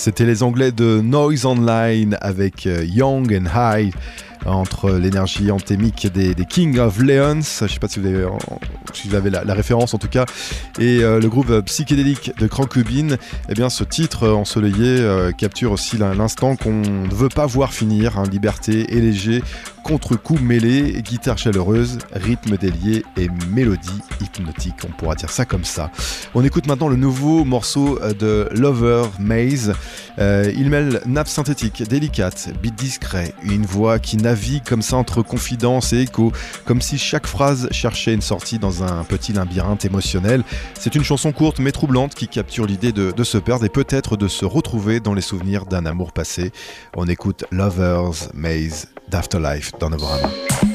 C'était les Anglais de Noise Online avec Young and High, entre l'énergie anthémique des King of Leons, je ne sais pas si vous avez la référence en tout cas, et le groupe psychédélique de Crankubin. Eh bien, ce titre ensoleillé capture aussi l'instant qu'on ne veut pas voir finir, hein, liberté et léger, contre-coup mêlé, guitare chaleureuse, rythme délié et mélodie hypnotique, on pourra dire ça comme ça. On écoute maintenant le nouveau morceau de Lover Maze. Il mêle nappe synthétique délicate, beat discret, une voix qui navigue comme ça entre confidence et écho, comme si chaque phrase cherchait une sortie dans un petit labyrinthe émotionnel. C'est une chanson courte mais troublante qui capture l'idée de se perdre et peut-être de se retrouver dans les souvenirs d'un amour passé. On écoute Lover's Maze d'Afterlife dans Novorama.